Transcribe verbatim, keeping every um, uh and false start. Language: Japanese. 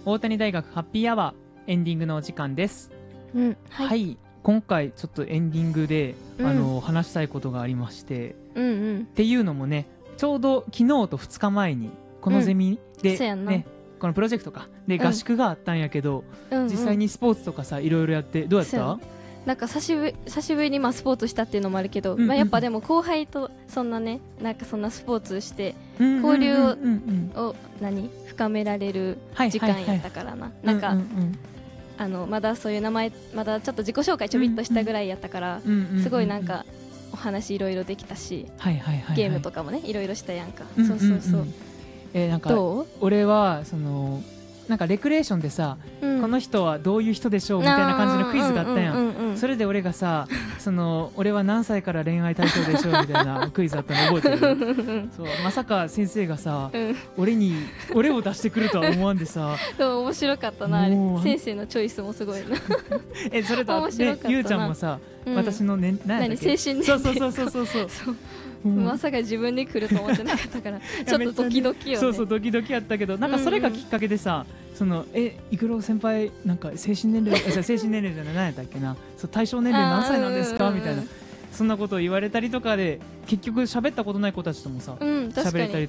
大谷大学ハッピーアワーエンディングのお時間です。 うんはい、 はい、 今回ちょっとエンディングで、 うんあの話したいことがありまして、 うんうんっていうのもね、ちょうど昨日とふつかまえにこのゼミで、 そうやんなね、このプロジェクトかでうん合宿があったんやけど、 うんうん実際にスポーツとかさいろいろやってどうやっそうやた？ ななんか久しぶり久しぶりにまあスポーツしたっていうのもあるけど、 うんうんまあ、やっぱでも後輩とそんなねなんかそんなスポーツして交交流をうんうんを何深められるはい時間やったからな、なんか、 うんうんあのまだそういう名前まだちょっと自己紹介ちょびっとしたぐらいやったから、 うんうんうんうんすごいなんかお話いろいろできたし、 はいはいはいはいゲームとかもねいろいろしたやんか、 うんそうそうそう、 んんえーなんかどう、 俺はそのなんかレクレーションでさ、 うんこの人はどういう人でしょうみたいな感じのクイズがあったやん、 うんうんうんうんそれで俺がさその俺は何歳から恋愛対象でしょうみたいなクイズあったの覚えてるそうまさか先生がさ、 うん俺に俺を出してくるとは思わんでさでも面白かったなあれもう先生のチョイスもすごいなえそれとあって面白かったなゆうちゃんもさ、 うん私のね何やったっけ何青春年そう齢そうそうそうそうそううんまさか自分で来ると思ってなかったからちょっとドキドキよねそうそうドキドキやったけどなんかそれがきっかけでさ、そのえイクロ先輩なんか精神年齢あ精神年齢じゃない何やったっけなそう対象年齢何歳なんですかあーみたいなうんうんそんなことを言われたりとかで結局喋ったことない子たちともさうん確かに喋れたり